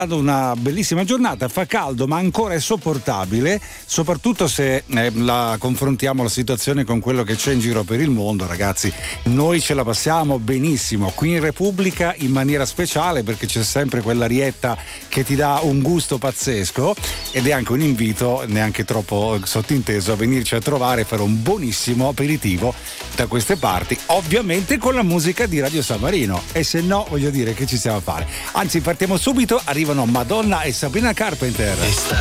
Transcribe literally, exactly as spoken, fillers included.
Una bellissima giornata, fa caldo ma ancora è sopportabile, soprattutto se eh, la confrontiamo la situazione con quello che c'è in giro per il mondo. Ragazzi, noi ce la passiamo benissimo qui in Repubblica in maniera speciale, perché c'è sempre quell'arietta che ti dà un gusto pazzesco, ed è anche un invito, neanche troppo sottinteso, a venirci a trovare e fare un buonissimo aperitivo da queste parti, ovviamente con la musica di Radio San Marino, e se no voglio dire che ci stiamo a fare. Anzi, partiamo subito, arriva Madonna e Sabrina Carpenter.